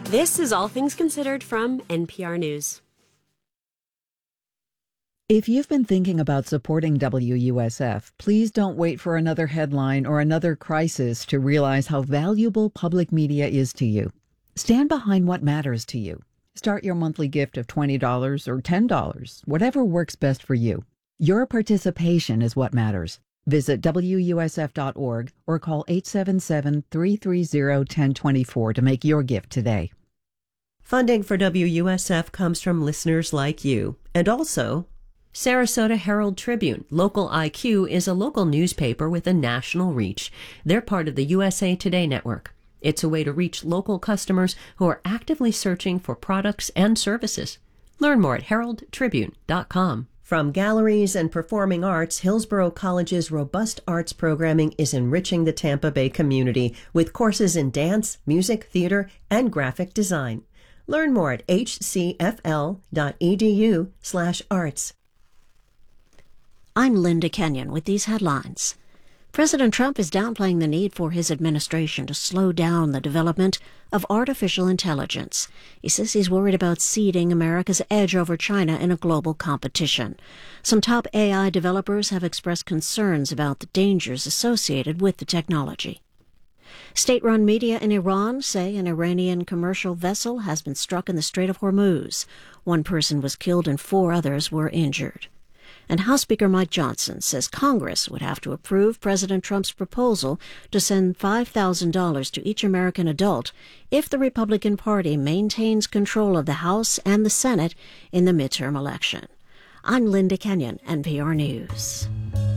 This is All Things Considered from NPR News. If you've been thinking about supporting WUSF, please don't wait for another headline or another crisis to realize how valuable public media is to you. Stand behind what matters to you. Start your monthly gift of $20 or $10, whatever works best for you. Your participation is what matters. Visit WUSF.org or call 877-330-1024 to make your gift today. Funding for WUSF comes from listeners like you, and also Sarasota Herald Tribune. Local IQ is a local newspaper with a national reach. They're part of the USA Today network. It's a way to reach local customers who are actively searching for products and services. Learn more at heraldtribune.com. From galleries and performing arts, Hillsborough College's robust arts programming is enriching the Tampa Bay community with courses in dance, music, theater, and graphic design. Learn more at hcfl.edu/arts. I'm Linda Kenyon with these headlines. President Trump is downplaying the need for his administration to slow down the development of artificial intelligence. He says he's worried about ceding America's edge over China in a global competition. Some top AI developers have expressed concerns about the dangers associated with the technology. State-run media in Iran say an Iranian commercial vessel has been struck in the Strait of Hormuz. One person was killed and 4 others were injured. And House Speaker Mike Johnson says Congress would have to approve President Trump's proposal to send $5,000 to each American adult if the Republican Party maintains control of the House and the Senate in the midterm election. I'm Linda Kenyon, NPR News.